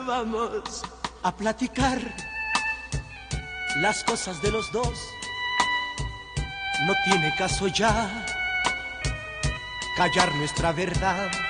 Vamos a platicar las cosas de los dos. No tiene caso ya callar nuestra verdad.